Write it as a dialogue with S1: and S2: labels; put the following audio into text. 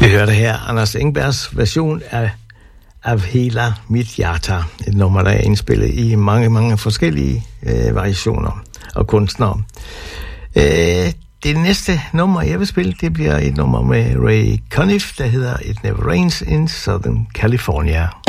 S1: Vi hørte her Anders Engbergs version af Hela mit hjerte. Et nummer, der er indspillet i mange forskellige variationer og kunstnere. Det næste nummer, jeg vil spille, det bliver et nummer med Ray Conniff, der hedder It Never Rains in Southern California.